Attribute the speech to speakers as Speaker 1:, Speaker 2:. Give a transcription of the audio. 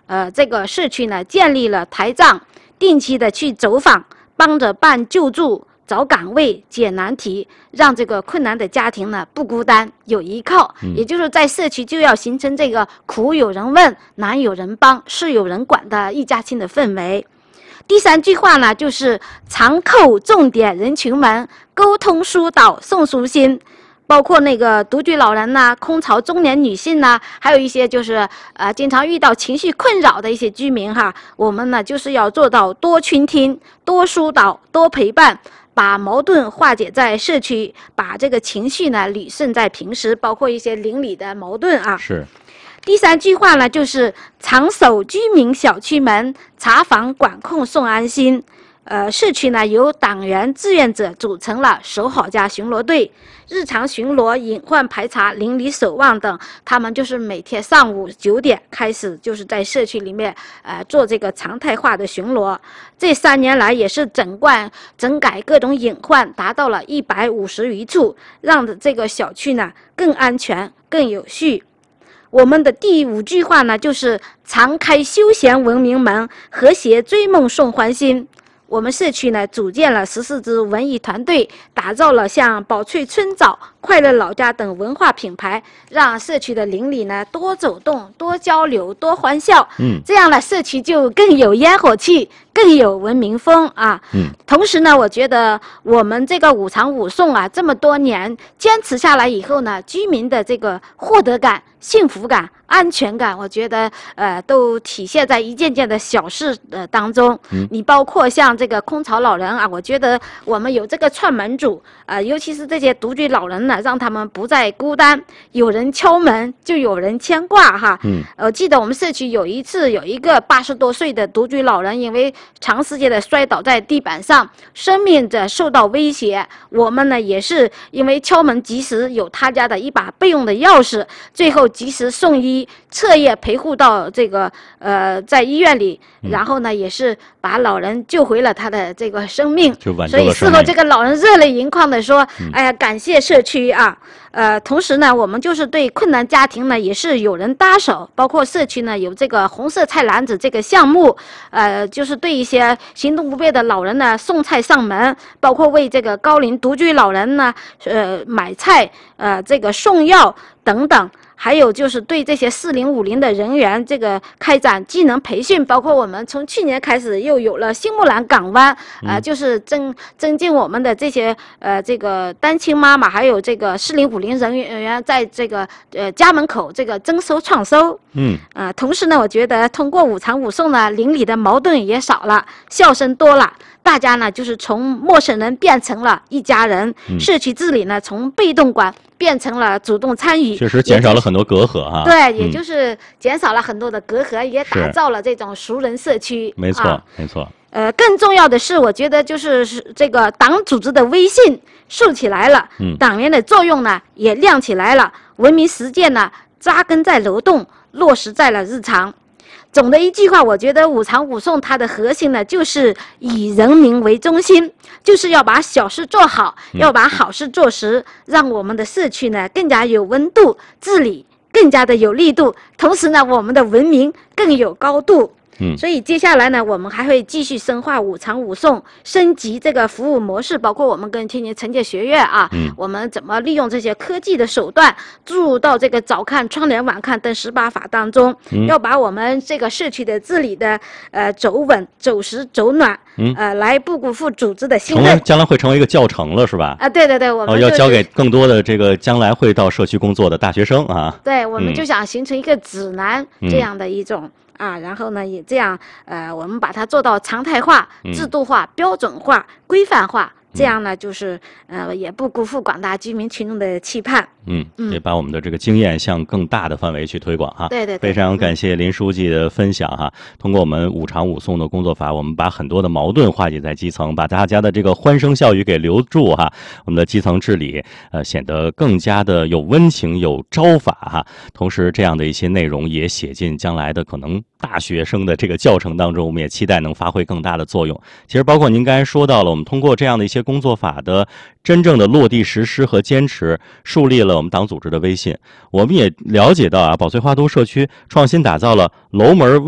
Speaker 1: 这个社区呢建立了台账，定期的去走访，帮着办救助、找岗位、解难题，让这个困难的家庭呢不孤单，有依靠。也就是在社区就要形成这个苦有人问、难有人帮、事有人管的一家亲的氛围。第3句话呢，就是常扣重点人群门，沟通疏导送舒心。包括那个独居老人呐、空巢中年女性呐，还有一些就是经常遇到情绪困扰的一些居民哈，我们呢就是要做到多倾听、多疏导、多陪伴，把矛盾化解在社区，把这个情绪呢理顺在平时，包括一些邻里的矛盾啊。
Speaker 2: 是。
Speaker 1: 第3句话呢，就是常守居民小区门，查访管控送安心。社区呢由党员志愿者组成了守好家巡逻队，日常巡逻、隐患排查、邻里守望等，他们就是每天上午9点开始，就是在社区里面做这个常态化的巡逻。这3年来也是整改各种隐患，达到了150余处，让这个小区呢更安全、更有序。我们的第5句话呢，就是常开休闲文明门，和谐追梦送欢心。我们社区呢组建了14支文艺团队，打造了像宝翠春早、快乐老家等文化品牌，让社区的邻里呢多走动、多交流、多欢笑。这样呢社区就更有烟火气，更有文明风啊。同时呢，我觉得我们这个5常5送啊，这么多年坚持下来以后呢，居民的这个获得感、幸福感、安全感，我觉得都体现在一件件的小事当中。你包括像这个空巢老人啊，我觉得我们有这个串门组尤其是这些独居老人呢，让他们不再孤单，有人敲门就有人牵挂哈。我记得我们社区有一次有一个80多岁的独居老人，因为长时间的摔倒在地板上，生命的受到威胁。我们呢也是因为敲门及时，有他家的一把备用的钥匙，最后及时送医，彻夜陪护到这个在医院里，然后呢也是把老人救回了他的这个生命。所以事后这个老人热泪盈眶的说：“哎呀，感谢社区啊！”同时呢，我们就是对困难家庭呢也是有人搭手，包括社区呢有这个红色菜篮子这个项目，就是对一些行动不便的老人呢送菜上门，包括为这个高龄独居老人呢买菜，这个送药等等。还有就是对这些40、50的人员这个开展技能培训，包括我们从去年开始又有了新木兰港湾，就是增进我们的这些这个单亲妈妈，还有这个40、50人员在这个家门口这个征收创收。同时呢，我觉得通过5常5送呢，邻里的矛盾也少了，笑声多了。大家呢就是从陌生人变成了一家人，社区治理呢从被动管变成了主动参与，
Speaker 2: 确实减少了很多隔阂哈。
Speaker 1: 对，也就是减少了很多的隔阂，也打造了这种熟人社区。
Speaker 2: 没错，没错。
Speaker 1: 更重要的是，我觉得就是这个党组织的威信竖起来了，党员的作用呢也亮起来了，文明实践呢扎根在流动，落实在了日常。总的一句话，我觉得5常5送它的核心呢，就是以人民为中心，就是要把小事做好，要把好事做实，让我们的社区呢更加有温度，治理更加的有力度，同时呢，我们的文明更有高度。所以接下来呢，我们还会继续深化5常5送，升级这个服务模式，包括我们跟天津城建学院啊，我们怎么利用这些科技的手段注入到这个早看、窗帘晚看等18法当中，要把我们这个社区的治理的走稳、走实、走暖，来不辜负组织的信任。
Speaker 2: 将来会成为一个教程了，是吧？
Speaker 1: 对对对，我们、
Speaker 2: 要交给更多的这个将来会到社区工作的大学生啊。
Speaker 1: 对，我们就想形成一个指南这样的一种。然后呢，也这样，我们把它做到常态化、制度化、标准化、规范化，这样呢，就是也不辜负广大居民群众的期盼。
Speaker 2: 也把我们的这个经验向更大的范围去推广哈。
Speaker 1: 对对对，
Speaker 2: 非常感谢林书记的分享哈。通过我们5常5送的工作法，我们把很多的矛盾化解在基层，把大家的这个欢声笑语给留住哈。我们的基层治理显得更加的有温情、有招法哈。同时，这样的一些内容也写进将来的可能大学生的这个教程当中，我们也期待能发挥更大的作用。其实，包括您刚才说到了，我们通过这样的一些工作法的真正的落地实施和坚持，树立了我们党组织的威信。我们也了解到宝翠花都社区创新打造了楼门